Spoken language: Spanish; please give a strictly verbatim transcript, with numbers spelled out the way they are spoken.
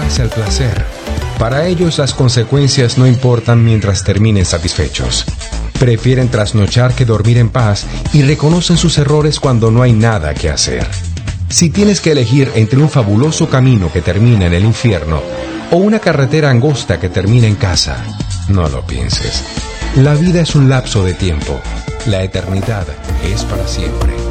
aferrarse al placer. Para ellos las consecuencias no importan mientras terminen satisfechos. Prefieren trasnochar que dormir en paz y reconocen sus errores cuando no hay nada que hacer. Si tienes que elegir entre un fabuloso camino que termina en el infierno o una carretera angosta que termina en casa, no lo pienses. La vida es un lapso de tiempo. La eternidad es para siempre.